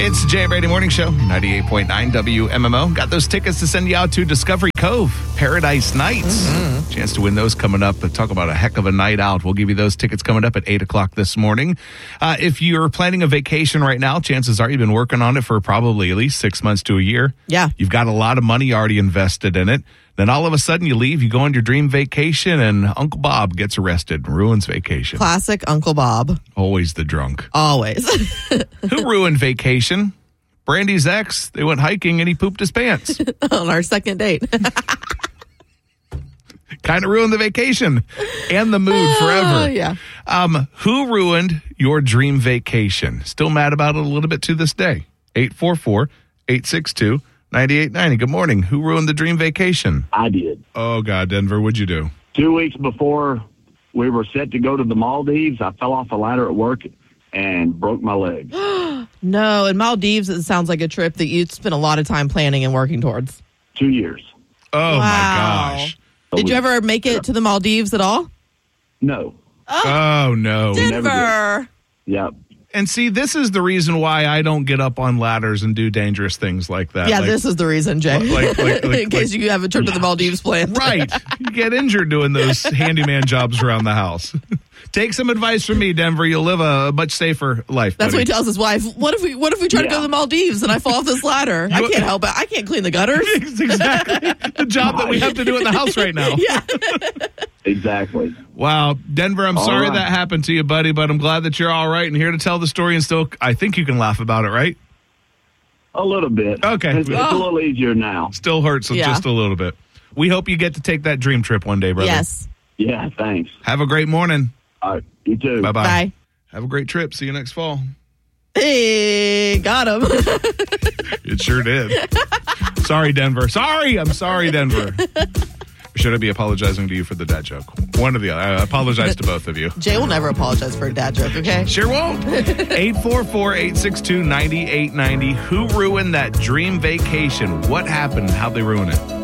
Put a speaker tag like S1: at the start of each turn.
S1: It's the Jay Brady Morning Show, 98.9 WMMO. Got those tickets to send you out to Discovery Cove, Paradise Nights. Chance to win those coming up. But talk about a heck of a night out. We'll give you those tickets coming up at 8 o'clock this morning. If you're planning a vacation right now, chances are you've been working on it for probably at least 6 months to a year.
S2: Yeah.
S1: You've got a lot of money already invested in it. Then all of a sudden you leave, you go on your dream vacation, and Uncle Bob gets arrested and ruins vacation.
S2: Classic Uncle Bob.
S1: Always the drunk.
S2: Always.
S1: Who ruined vacation? Brandy's ex. They went hiking and he pooped his pants.
S2: On our second date.
S1: Kind of ruined the vacation and the mood forever.
S2: Yeah.
S1: Who ruined your dream vacation? Still mad about it a little bit to this day. 844-862-9890. Good morning. Who ruined the dream vacation?
S3: I did.
S1: Oh, God, Denver, what'd you do?
S3: 2 weeks before we were set to go to the Maldives, I fell off a ladder at work and broke my leg.
S2: No, in Maldives, it sounds like a trip that you'd spend a lot of time planning and working towards.
S3: 2 years.
S1: Oh,
S2: Wow.
S1: my gosh.
S2: Did you ever make it to the Maldives at all?
S3: No.
S1: Oh, no.
S2: Denver.
S3: Yep.
S1: And see, this is the reason why I don't get up on ladders and do dangerous things like that.
S2: Yeah,
S1: Like,
S2: this is the reason, Jay. In case you have a trip to the Maldives planned.
S1: Right. You get injured doing those handyman jobs around the house. Take some advice from me, Denver. You'll live a much safer life.
S2: That's
S1: buddy.
S2: what he tells his wife. What if we try to go to the Maldives and I fall off this ladder? I can't help it. I can't clean the gutters.
S1: Exactly the job that we have to do in the house right now.
S2: Yeah.
S3: Exactly.
S1: Wow. Denver, I'm sorry
S3: right.
S1: that happened to you, buddy, but I'm glad that you're all right and here to tell the story, and still, I think you can laugh about it, right?
S3: A little bit.
S1: Okay.
S3: It's a little easier now.
S1: Still hurts just a little bit. We hope you get to take that dream trip one day, brother.
S2: Yes.
S3: Yeah, thanks.
S1: Have a great morning.
S3: All right. You too.
S1: Bye-bye.
S2: Bye.
S1: Have a great trip. See you next fall.
S2: Hey, got him.
S1: It sure did. Sorry, Denver. I'm sorry, Denver. Or should I be apologizing to you for the dad joke? One or the other. I apologize to both of you.
S2: Jay will never apologize for a dad joke, okay?
S1: Sure won't. 844-862-9890. Who ruined that dream vacation? What happened? How'd they ruin it?